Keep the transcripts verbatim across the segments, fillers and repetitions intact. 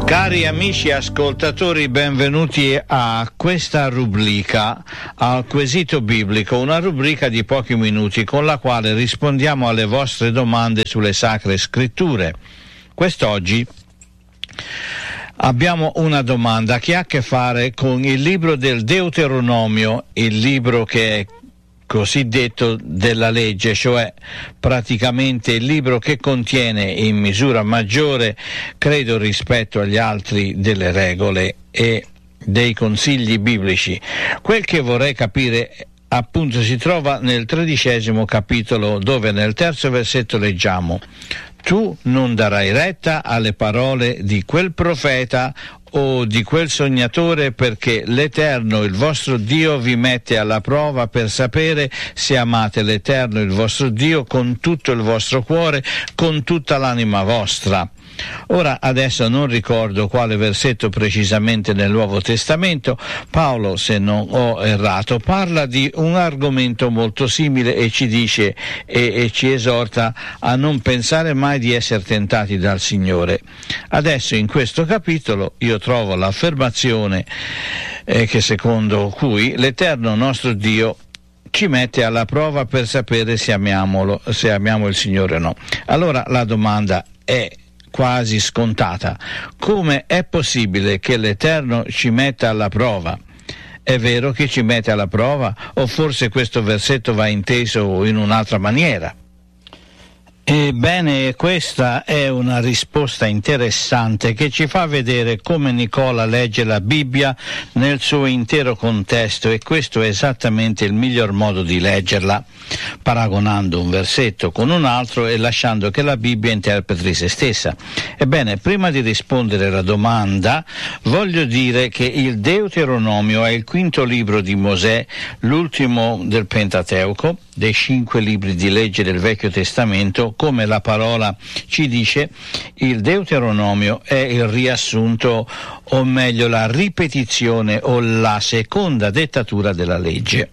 Cari amici ascoltatori, benvenuti a questa rubrica, al quesito biblico, una rubrica di pochi minuti con la quale rispondiamo alle vostre domande sulle Sacre Scritture. Quest'oggi abbiamo una domanda che ha a che fare con il libro del Deuteronomio, il libro che è cosiddetto della legge, cioè praticamente il libro che contiene in misura maggiore, credo rispetto agli altri, delle regole e dei consigli biblici. Quel che vorrei capire appunto si trova nel tredicesimo capitolo, dove nel terzo versetto leggiamo: tu non darai retta alle parole di quel profeta o di quel sognatore, perché l'Eterno, il vostro Dio, vi mette alla prova per sapere se amate l'Eterno, il vostro Dio, con tutto il vostro cuore, con tutta l'anima vostra. Ora, adesso non ricordo quale versetto precisamente nel Nuovo Testamento, Paolo, se non ho errato, parla di un argomento molto simile e ci dice e, e ci esorta a non pensare mai di essere tentati dal Signore. Adesso in questo capitolo io trovo l'affermazione eh, che secondo cui l'Eterno nostro Dio ci mette alla prova per sapere se amiamolo, se amiamo il Signore o no. Allora la domanda è quasi scontata: come è possibile che l'Eterno ci metta alla prova? È vero che ci mette alla prova, o forse questo versetto va inteso in un'altra maniera? Ebbene, questa è una risposta interessante che ci fa vedere come Nicola legge la Bibbia nel suo intero contesto, e questo è esattamente il miglior modo di leggerla, paragonando un versetto con un altro e lasciando che la Bibbia interpreti se stessa. Ebbene, prima di rispondere alla domanda, voglio dire che il Deuteronomio è il quinto libro di Mosè, l'ultimo del Pentateuco, dei cinque libri di legge del Vecchio Testamento. Come la parola ci dice, il Deuteronomio è il riassunto, o meglio la ripetizione o la seconda dettatura della legge.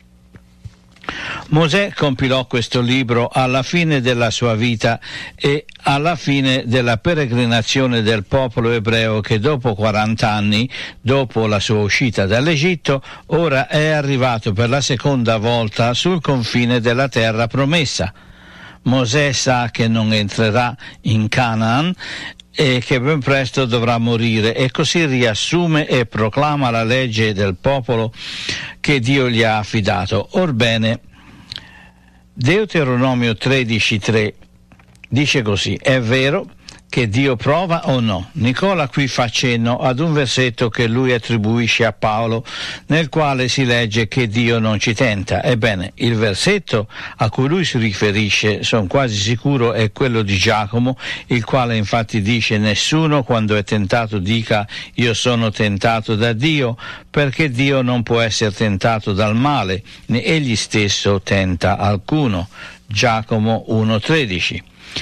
Mosè compilò questo libro alla fine della sua vita e alla fine della peregrinazione del popolo ebreo, che dopo quaranta anni, dopo la sua uscita dall'Egitto, ora è arrivato per la seconda volta sul confine della terra promessa. Mosè sa che non entrerà in Canaan e che ben presto dovrà morire, e così riassume e proclama la legge del popolo che Dio gli ha affidato. Orbene, Deuteronomio tredici tre dice così: è vero che Dio prova o no? Nicola qui fa cenno ad un versetto che lui attribuisce a Paolo, nel quale si legge che Dio non ci tenta. Ebbene, il versetto a cui lui si riferisce, sono quasi sicuro, è quello di Giacomo, il quale infatti dice: nessuno quando è tentato dica io sono tentato da Dio, perché Dio non può essere tentato dal male, né egli stesso tenta alcuno. Giacomo uno tredici.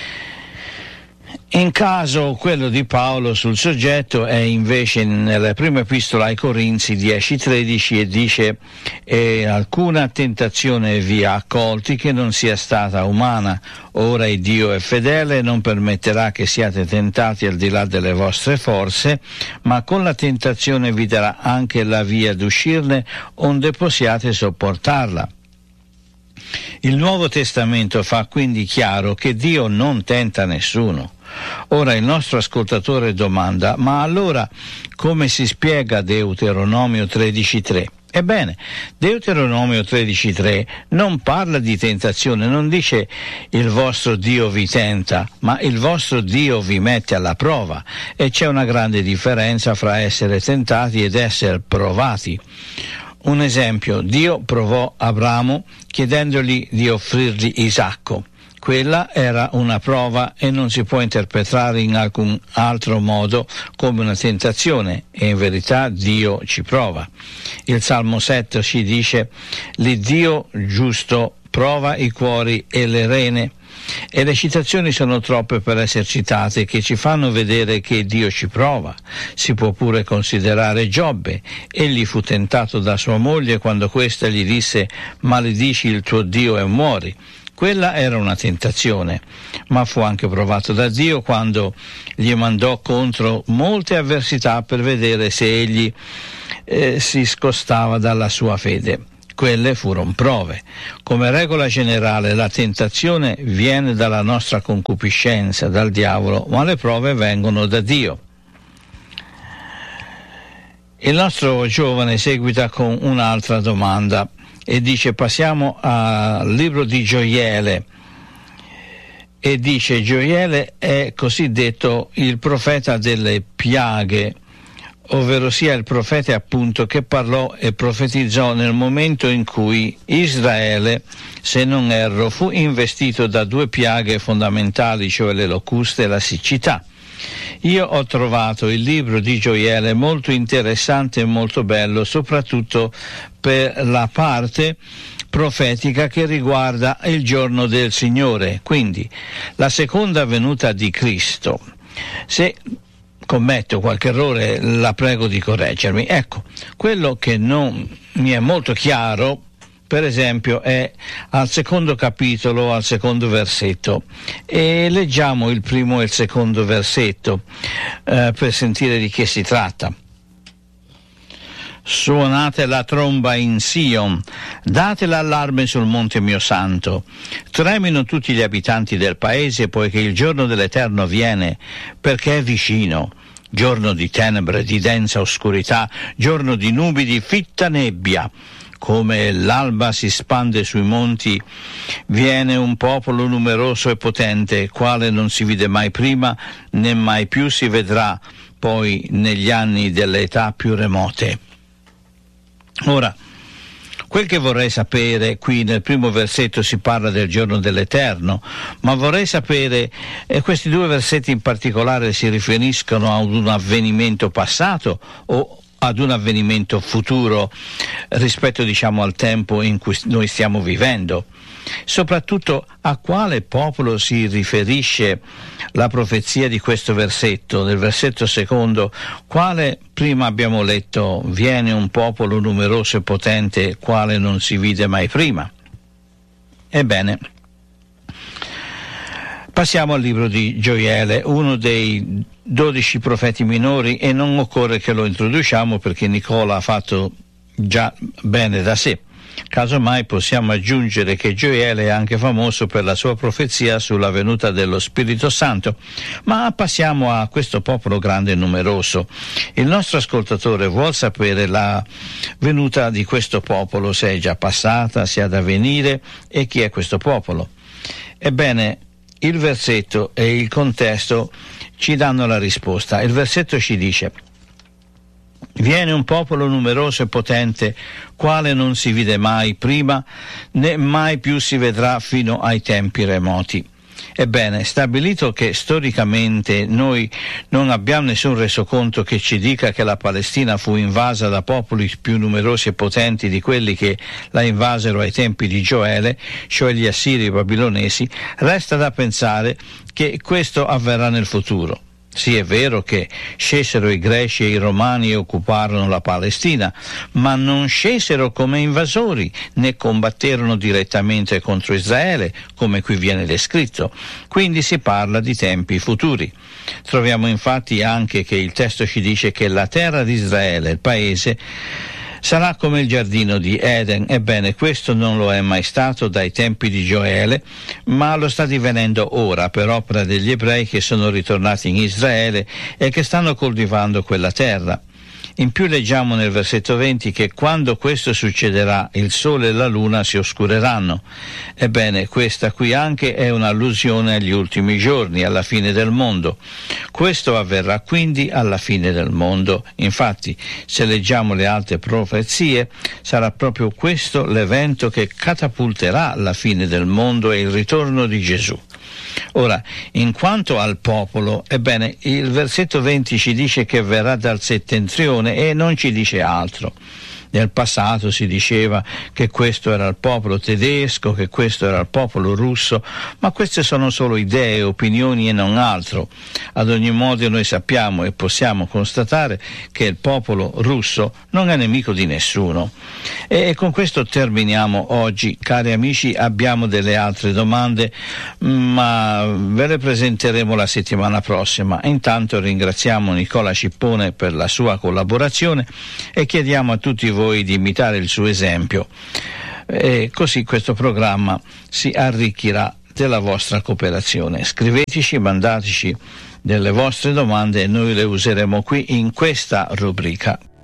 In caso quello di Paolo sul soggetto è invece nella prima epistola ai Corinzi dieci tredici, e dice: e alcuna tentazione vi ha accolti che non sia stata umana, ora il Dio è fedele e non permetterà che siate tentati al di là delle vostre forze, ma con la tentazione vi darà anche la via d'uscirne, onde possiate sopportarla. Il Nuovo Testamento fa quindi chiaro che Dio non tenta nessuno. Ora il nostro ascoltatore domanda: ma allora come si spiega Deuteronomio tredici tre? Ebbene, Deuteronomio tredici tre non parla di tentazione, non dice il vostro Dio vi tenta, ma il vostro Dio vi mette alla prova, e c'è una grande differenza fra essere tentati ed essere provati. Un esempio: Dio provò Abramo chiedendogli di offrirgli Isacco. Quella era una prova e non si può interpretare in alcun altro modo come una tentazione, e in verità Dio ci prova. Il Salmo sette ci dice: l'Iddio giusto prova i cuori e le rene. E le citazioni sono troppe per essere citate, che ci fanno vedere che Dio ci prova. Si può pure considerare Giobbe. Egli fu tentato da sua moglie quando questa gli disse: maledici il tuo Dio e muori. Quella era una tentazione, ma fu anche provato da Dio quando gli mandò contro molte avversità per vedere se egli eh, si scostava dalla sua fede. Quelle furono prove. Come regola generale la tentazione viene dalla nostra concupiscenza, dal diavolo, ma le prove vengono da Dio. Il nostro giovane seguita con un'altra domanda e dice: passiamo al libro di Gioele, e dice: Gioele è cosiddetto il profeta delle piaghe, ovvero sia il profeta appunto che parlò e profetizzò nel momento in cui Israele, se non erro, fu investito da due piaghe fondamentali, cioè le locuste e la siccità. Io ho trovato il libro di Gioele molto interessante e molto bello, soprattutto per la parte profetica che riguarda il giorno del Signore, quindi la seconda venuta di Cristo. Se commetto qualche errore la prego di correggermi. Ecco, quello che non mi è molto chiaro, per esempio, è al secondo capitolo, al secondo versetto, e leggiamo il primo e il secondo versetto eh, per sentire di che si tratta. Suonate la tromba in Sion, date l'allarme sul monte mio santo, tremino tutti gli abitanti del paese, poiché il giorno dell'Eterno viene, perché è vicino. Giorno di tenebre, di densa oscurità, giorno di nubi, di fitta nebbia. Come l'alba si spande sui monti, viene un popolo numeroso e potente, quale non si vide mai prima, né mai più si vedrà poi negli anni delle età più remote. Ora, quel che vorrei sapere, qui nel primo versetto si parla del giorno dell'Eterno, ma vorrei sapere, eh, questi due versetti in particolare si riferiscono ad un avvenimento passato o ad un avvenimento futuro rispetto, diciamo, al tempo in cui noi stiamo vivendo? Soprattutto, a quale popolo si riferisce la profezia di questo versetto? Nel versetto secondo, quale prima abbiamo letto: viene un popolo numeroso e potente, quale non si vide mai prima. Ebbene, passiamo al libro di Gioele, uno dei dodici profeti minori, e non occorre che lo introduciamo perché Nicola ha fatto già bene da sé. Casomai possiamo aggiungere che Gioele è anche famoso per la sua profezia sulla venuta dello Spirito Santo. Ma passiamo a questo popolo grande e numeroso. Il nostro ascoltatore vuol sapere la venuta di questo popolo, se è già passata, se ha da venire, e chi è questo popolo. Ebbene, il versetto e il contesto ci danno la risposta. Il versetto ci dice: viene un popolo numeroso e potente, quale non si vide mai prima, né mai più si vedrà fino ai tempi remoti. Ebbene, stabilito che storicamente noi non abbiamo nessun resoconto che ci dica che la Palestina fu invasa da popoli più numerosi e potenti di quelli che la invasero ai tempi di Gioele, cioè gli assiri e i babilonesi, resta da pensare che questo avverrà nel futuro. Sì, è vero che scesero i greci e i romani e occuparono la Palestina, ma non scesero come invasori, né combatterono direttamente contro Israele, come qui viene descritto. Quindi si parla di tempi futuri. Troviamo infatti anche che il testo ci dice che la terra di Israele, il paese, sarà come il giardino di Eden. Ebbene, questo non lo è mai stato dai tempi di Gioele, ma lo sta divenendo ora per opera degli ebrei che sono ritornati in Israele e che stanno coltivando quella terra. In più leggiamo nel versetto venti che quando questo succederà il sole e la luna si oscureranno. Ebbene, questa qui anche è un'allusione agli ultimi giorni, alla fine del mondo. Questo avverrà quindi alla fine del mondo. Infatti, se leggiamo le altre profezie, sarà proprio questo l'evento che catapulterà la fine del mondo e il ritorno di Gesù. Ora, in quanto al popolo, ebbene, il versetto venti ci dice che verrà dal settentrione e non ci dice altro. Nel passato si diceva che questo era il popolo tedesco, che questo era il popolo russo, ma queste sono solo idee, opinioni e non altro. Ad ogni modo noi sappiamo e possiamo constatare che il popolo russo non è nemico di nessuno. E con questo terminiamo oggi. Cari amici, abbiamo delle altre domande, ma ve le presenteremo la settimana prossima. Intanto ringraziamo Nicola Cippone per la sua collaborazione e chiediamo a tutti voi di imitare il suo esempio. E così questo programma si arricchirà della vostra cooperazione. Scriveteci, mandateci delle vostre domande e noi le useremo qui in questa rubrica.